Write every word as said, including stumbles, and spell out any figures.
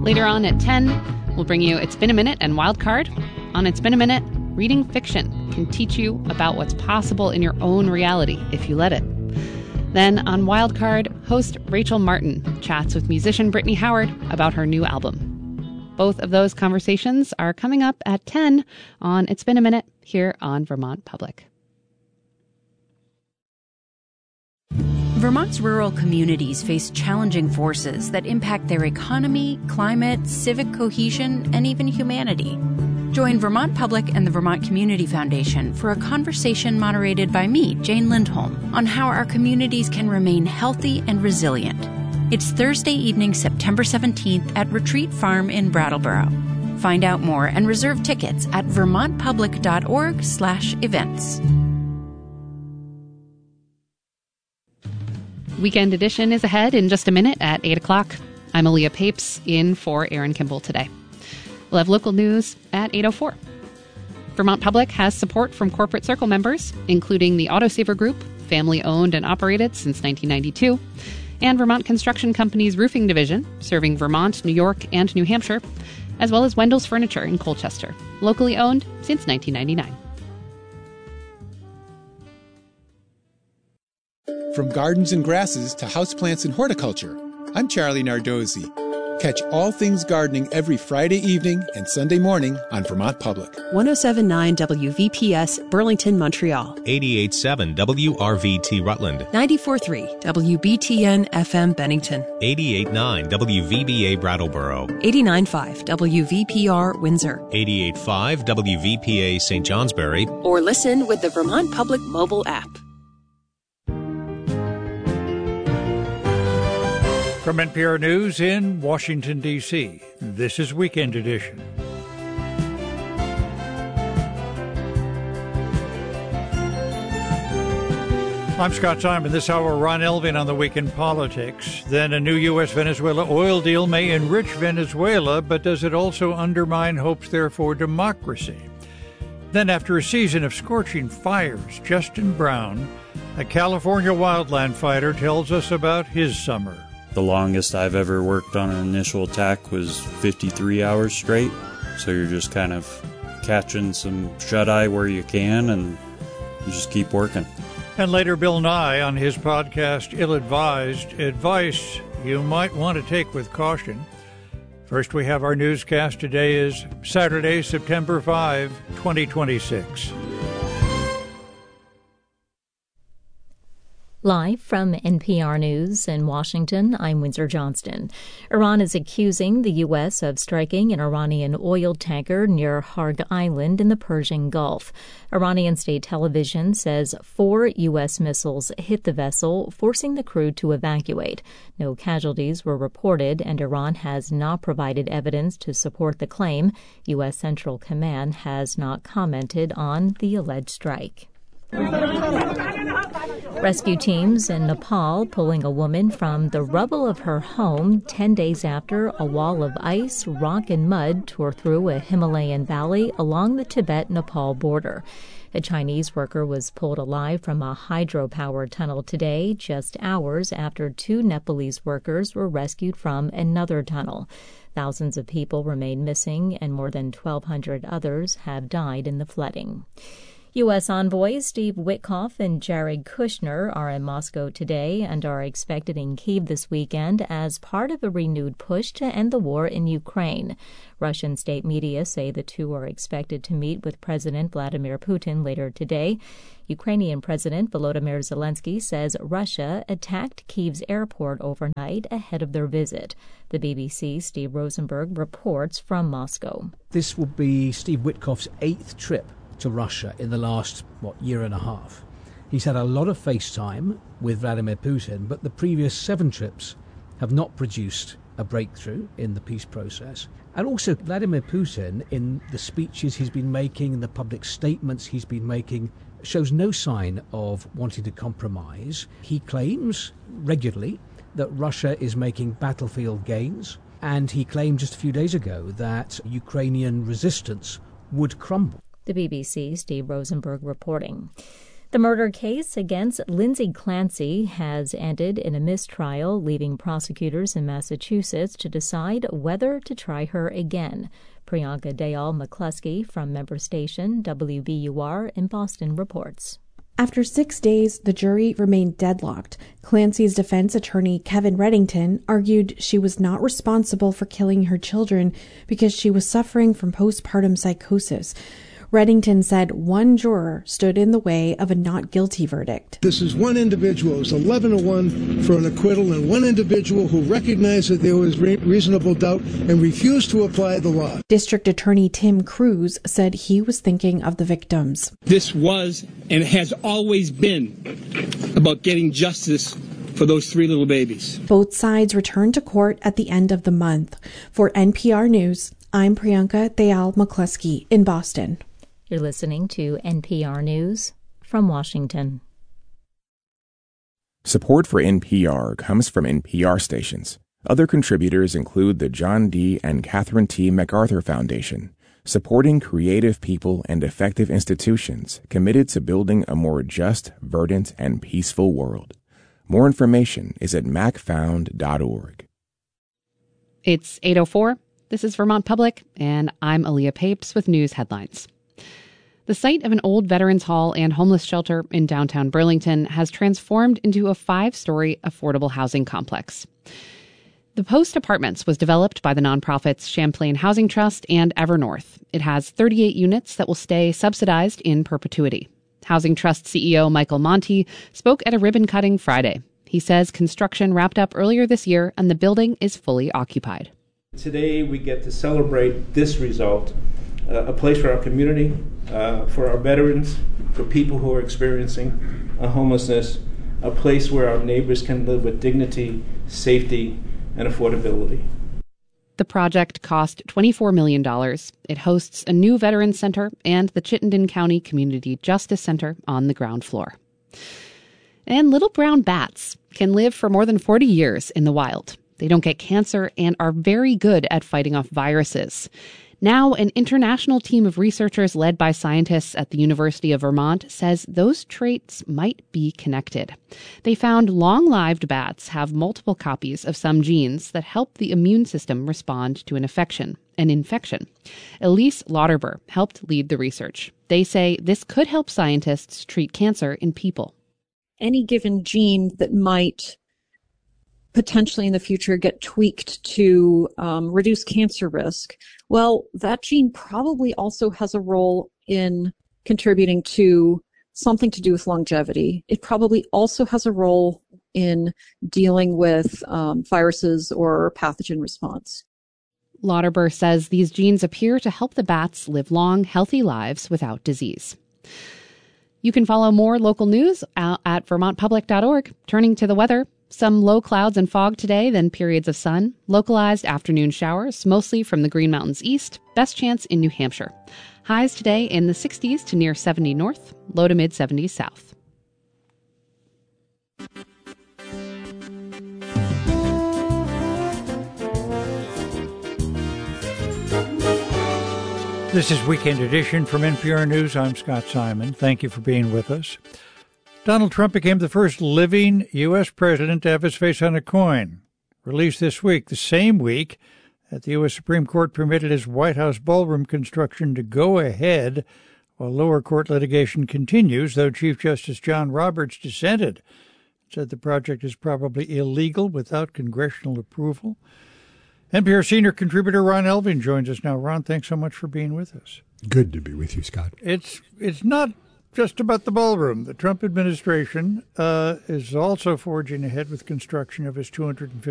Later on at ten, we'll bring you It's Been a Minute and Wildcard. On It's Been a Minute, reading fiction can teach you about what's possible in your own reality if you let it. Then on Wildcard, host Rachel Martin chats with musician Brittany Howard about her new album. Both of those conversations are coming up at ten on It's Been a Minute here on Vermont Public. Vermont's rural communities face challenging forces that impact their economy, climate, civic cohesion, and even humanity. Join Vermont Public and the Vermont Community Foundation for a conversation moderated by me, Jane Lindholm, on how our communities can remain healthy and resilient. It's Thursday evening, September seventeenth at Retreat Farm in Brattleboro. Find out more and reserve tickets at vermontpublic.org slash events. Weekend Edition is ahead in just a minute at eight o'clock. I'm Aaliyah Papes in for Aaron Kimball today. We'll have local news at eight oh four. Vermont Public has support from Corporate Circle members, including the Autosaver Group, family-owned and operated since nineteen ninety-two, and Vermont Construction Company's Roofing Division, serving Vermont, New York, and New Hampshire, as well as Wendell's Furniture in Colchester, locally owned since nineteen ninety-nine. From gardens and grasses to houseplants and horticulture, I'm Charlie Nardozzi. Catch all things gardening every Friday evening and Sunday morning on Vermont Public. one oh seven point nine W V P S, Burlington, Montreal. eighty-eight point seven W R V T, Rutland. ninety-four point three W B T N F M, Bennington. eighty-eight point nine W V B A, Brattleboro. eighty-nine point five W V P R, Windsor. eighty-eight point five W V P A, Saint Johnsbury. Or listen with the Vermont Public mobile app. From N P R News in Washington, D C, this is Weekend Edition. I'm Scott Simon. This hour, Ron Elving on the Week in Politics. Then a new U S Venezuela oil deal may enrich Venezuela, but does it also undermine hopes there for democracy? Then after a season of scorching fires, Justin Brown, a California wildland fighter, tells us about his summer. The longest I've ever worked on an initial attack was fifty-three hours straight. So you're just kind of catching some shut-eye where you can, and you just keep working. And later, Bill Nye on his podcast, Ill-Advised, advice you might want to take with caution. First, we have our newscast. Today is Saturday, September fifth, twenty twenty-six. Live from N P R News in Washington, I'm Windsor Johnston. Iran is accusing the U S of striking an Iranian oil tanker near Harg Island in the Persian Gulf. Iranian state television says four U S missiles hit the vessel, forcing the crew to evacuate. No casualties were reported, and Iran has not provided evidence to support the claim. U S Central Command has not commented on the alleged strike. Rescue teams in Nepal pulling a woman from the rubble of her home ten days after a wall of ice, rock, and mud tore through a Himalayan valley along the Tibet-Nepal border. A Chinese worker was pulled alive from a hydropower tunnel today, just hours after two Nepalese workers were rescued from another tunnel. Thousands of people remain missing, and more than twelve hundred others have died in the flooding. U S envoys Steve Witkoff and Jared Kushner are in Moscow today and are expected in Kyiv this weekend as part of a renewed push to end the war in Ukraine. Russian state media say the two are expected to meet with President Vladimir Putin later today. Ukrainian President Volodymyr Zelensky says Russia attacked Kyiv's airport overnight ahead of their visit. The B B C's Steve Rosenberg reports from Moscow. This will be Steve Witkoff's eighth trip to Russia in the last, what, year and a half. He's had a lot of FaceTime with Vladimir Putin, but the previous seven trips have not produced a breakthrough in the peace process. And also, Vladimir Putin, in the speeches he's been making, in the public statements he's been making, shows no sign of wanting to compromise. He claims regularly that Russia is making battlefield gains, and he claimed just a few days ago that Ukrainian resistance would crumble. The B B C's Steve Rosenberg reporting. The murder case against Lindsay Clancy has ended in a mistrial, leaving prosecutors in Massachusetts to decide whether to try her again. Priyanka Dayal McCluskey from member station W B U R in Boston reports. After six days, the jury remained deadlocked. Clancy's defense attorney, Kevin Reddington, argued she was not responsible for killing her children because she was suffering from postpartum psychosis. Reddington said one juror stood in the way of a not guilty verdict. This is one individual. It was eleven to one for an acquittal, and one individual who recognized that there was re- reasonable doubt and refused to apply the law. District Attorney Tim Cruz said he was thinking of the victims. This was and has always been about getting justice for those three little babies. Both sides returned to court at the end of the month. For N P R News, I'm Priyanka Dayal McCluskey in Boston. You're listening to N P R News from Washington. Support for N P R comes from N P R stations. Other contributors include the John D. and Catherine T. MacArthur Foundation, supporting creative people and effective institutions committed to building a more just, verdant, and peaceful world. More information is at mac found dot org. It's eight oh four. This is Vermont Public, and I'm Aaliyah Papes with news headlines. The site of an old Veterans Hall and homeless shelter in downtown Burlington has transformed into a five-story affordable housing complex. The Post Apartments was developed by the nonprofits Champlain Housing Trust and Evernorth. It has thirty-eight units that will stay subsidized in perpetuity. Housing Trust C E O Michael Monty spoke at a ribbon cutting Friday. He says construction wrapped up earlier this year and the building is fully occupied. Today we get to celebrate this result, uh, a place for our community, uh, for our veterans, for people who are experiencing uh, homelessness, a place where our neighbors can live with dignity, safety, and affordability. The project cost twenty-four million dollars. It hosts a new Veterans Center and the Chittenden County Community Justice Center on the ground floor. And little brown bats can live for more than forty years in the wild. They don't get cancer and are very good at fighting off viruses. Now, an international team of researchers led by scientists at the University of Vermont says those traits might be connected. They found long-lived bats have multiple copies of some genes that help the immune system respond to an infection. An infection. Elise Lauterber helped lead the research. They say this could help scientists treat cancer in people. Any given gene that might potentially in the future get tweaked to um, reduce cancer risk, well, that gene probably also has a role in contributing to something to do with longevity. It probably also has a role in dealing with um, viruses or pathogen response. Lauterber says these genes appear to help the bats live long, healthy lives without disease. You can follow more local news at vermont public dot org. Turning to the weather, some low clouds and fog today, then periods of sun. Localized afternoon showers, mostly from the Green Mountains east. Best chance in New Hampshire. Highs today in the sixties to near seventy north, low to mid seventies south. This is Weekend Edition from N P R News. I'm Scott Simon. Thank you for being with us. Donald Trump became the first living U S president to have his face on a coin. Released this week, the same week that the U S Supreme Court permitted his White House ballroom construction to go ahead while lower court litigation continues, though Chief Justice John Roberts dissented. Said the project is probably illegal without congressional approval. N P R senior contributor Ron Elving joins us now. Ron, thanks so much for being with us. Good to be with you, Scott. It's it's not just about the ballroom. The Trump administration uh, is also forging ahead with construction of his two hundred fifty